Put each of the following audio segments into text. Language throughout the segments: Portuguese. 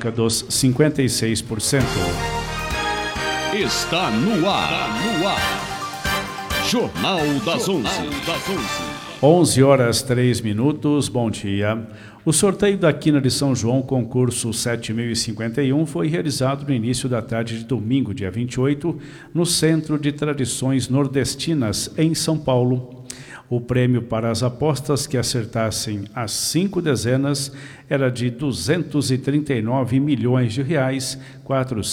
faixa dos 56%. Está no ar. Jornal das 11. 11h03. Bom dia. O sorteio da Quina de São João, concurso 7051, foi realizado no início da tarde de domingo, dia 28, no Centro de Tradições Nordestinas, em São Paulo. O prêmio para as apostas que acertassem as 5 dezenas era de R$ 239 milhões de reais, R$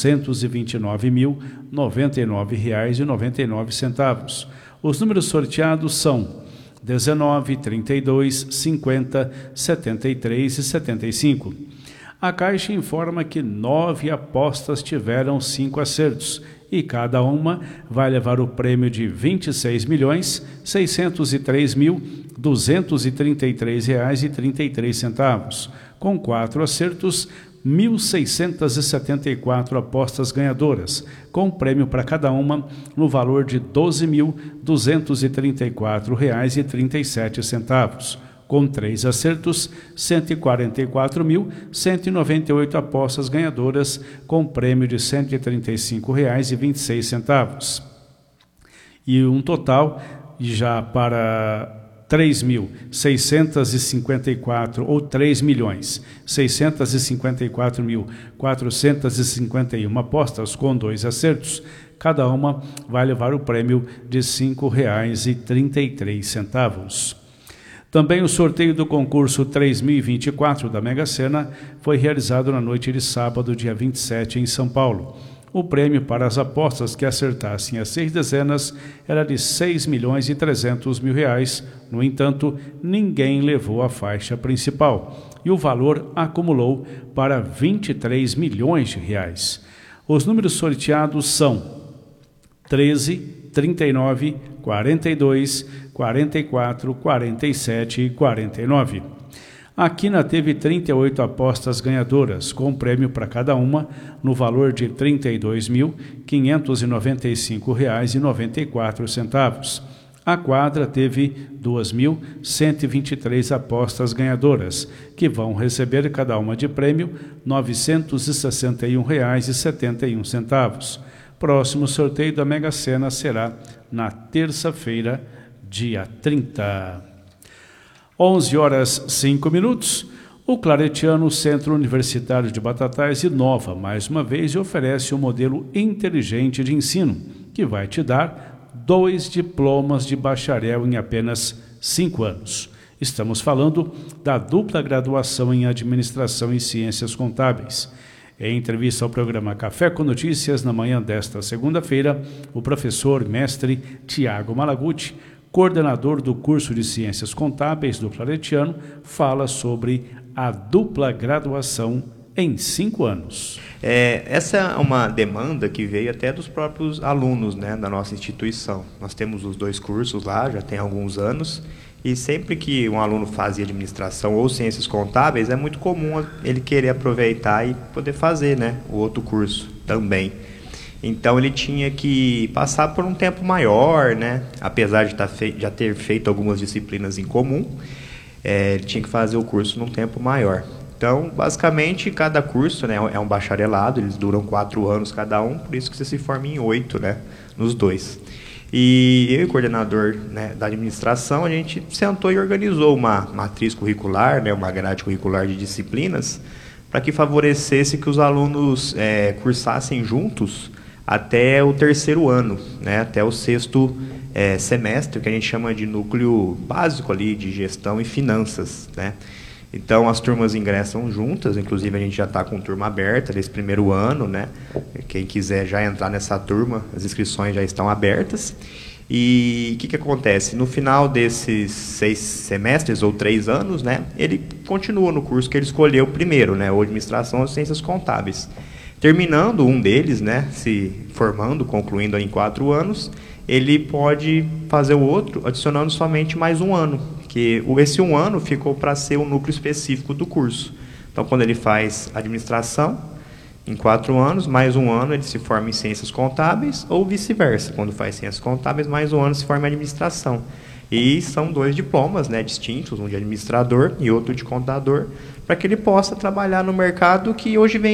429.099,99. Os números sorteados são 19, 32, 50, 73 e 75. A Caixa informa que 9 apostas tiveram 5 acertos e cada uma vai levar o prêmio de R$ 26.603.233,33. Com 4 acertos, 1.674 apostas ganhadoras, com prêmio para cada uma no valor de R$ 12.234,37. Com 3 acertos, 144.198 apostas ganhadoras, com prêmio de R$ 135,26. E um total já para 3.654 ou 3.654.451 apostas com 2 acertos. Cada uma vai levar o prêmio de R$ 5,33. Também o sorteio do concurso 3024 da Mega Sena foi realizado na noite de sábado, dia 27, em São Paulo. O prêmio para as apostas que acertassem as 6 dezenas era de R$ 6.300.000. No entanto, ninguém levou a faixa principal e o valor acumulou para R$ 23 milhões de reais. Os números sorteados são 13, 39, 42, 44, 47 e 49. A Quina teve 38 apostas ganhadoras, com prêmio para cada uma no valor de R$ 32.595,94. A quadra teve 2.123 apostas ganhadoras, que vão receber cada uma de prêmio R$ 961,71. Próximo sorteio da Mega Sena será na terça-feira, dia 30. 11h05. O Claretiano Centro Universitário de Batatais inova mais uma vez e oferece um modelo inteligente de ensino, que vai te dar 2 diplomas de bacharel em apenas 5 anos. Estamos falando da dupla graduação em Administração e Ciências Contábeis. Em entrevista ao programa Café com Notícias, na manhã desta segunda-feira, o professor mestre Tiago Malaguti, coordenador do curso de Ciências Contábeis do Claretiano, fala sobre a dupla graduação em 5 anos. Essa é uma demanda que veio até dos próprios alunos, né, da nossa instituição. Nós temos os 2 cursos lá, já tem alguns anos, e sempre que um aluno fazia administração ou ciências contábeis, é muito comum ele querer aproveitar e poder fazer, né, o outro curso também. Então ele tinha que passar por um tempo maior, né? Apesar de já ter feito algumas disciplinas em comum, ele tinha que fazer o curso num tempo maior. Então, basicamente, cada curso, né, é um bacharelado, eles duram 4 anos cada um, por isso que você se forma em 8, né, nos 2. E eu e o coordenador, né, da administração, a gente sentou e organizou uma matriz curricular, né, uma grade curricular de disciplinas, para que favorecesse que os alunos cursassem juntos até o 3º ano, né, até o 6º semestre, que a gente chama de núcleo básico ali de gestão e finanças, né. Então as turmas ingressam juntas, inclusive a gente já está com turma aberta desse 1º ano, né. Quem quiser já entrar nessa turma, as inscrições já estão abertas. E o que acontece? No final desses 6 semestres ou 3 anos, né, ele continua no curso que ele escolheu primeiro, né, ou Administração ou Ciências Contábeis. Terminando um deles, né, se formando, concluindo em 4 anos, ele pode fazer o outro adicionando somente mais 1 ano, que esse 1 ano ficou para ser o núcleo específico do curso. Então, quando ele faz administração, em 4 anos, mais 1 ano ele se forma em ciências contábeis, ou vice-versa, quando faz ciências contábeis, mais 1 ano se forma em administração. E são 2 diplomas, né, distintos, um de administrador e outro de contador, para que ele possa trabalhar no mercado que hoje vem